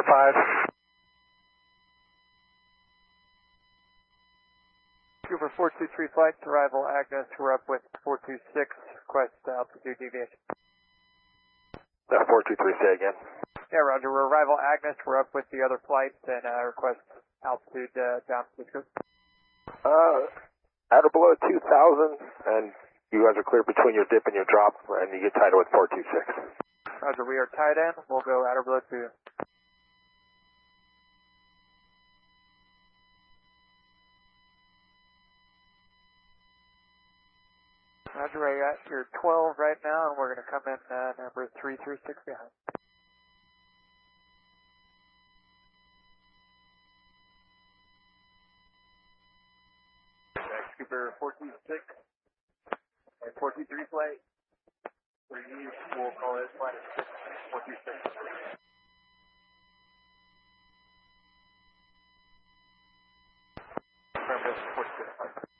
5. Scuba 423 flight to arrival Agnes, we're up with 426, request altitude deviation. 423, say again. Yeah, roger, we're arrival Agnes, we're up with the other flight and request altitude down to the At or below 2,000, and you guys are clear between your dip and your drop, and you get tighter with 426. Roger, we are tied in, we'll go at or below 2. Roger, we're at your 12 right now, and we're going to come in number 336 behind. Scuba 426, and 423 flight. We'll call it flight 426. From this 426.